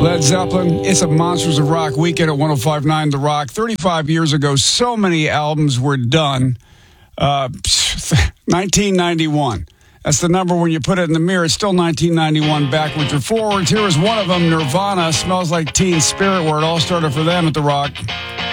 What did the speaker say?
Led Zeppelin, it's a Monsters of Rock weekend at 105.9 The Rock. 35 years ago, so many albums were done. 1991. That's the number when you put it in the mirror. It's still 1991 backwards or forwards. Here is one of them, Nirvana, Smells Like Teen Spirit, where it all started for them at The Rock.